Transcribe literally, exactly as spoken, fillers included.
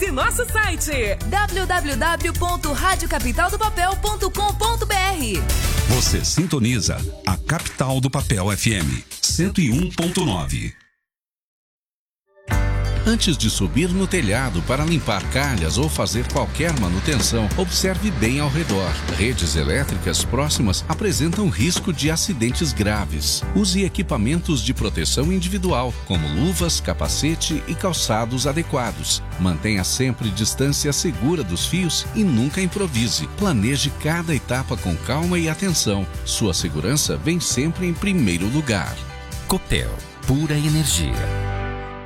Acesse nosso site w w w ponto rádio capital do papel ponto com ponto b r. Você sintoniza a Capital do Papel F M cento e um ponto nove. Antes de subir no telhado para limpar calhas ou fazer qualquer manutenção, observe bem ao redor. Redes elétricas próximas apresentam risco de acidentes graves. Use equipamentos de proteção individual, como luvas, capacete e calçados adequados. Mantenha sempre distância segura dos fios e nunca improvise. Planeje cada etapa com calma e atenção. Sua segurança vem sempre em primeiro lugar. Copel, pura energia.